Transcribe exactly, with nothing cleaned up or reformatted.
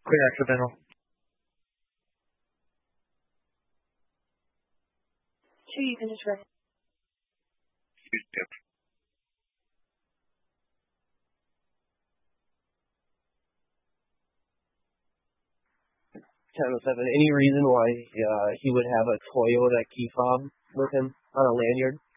Quick accidental. Two, you can just run. Yep. ten oh seven. Any reason why uh, he would have a Toyota key fob with him on a lanyard?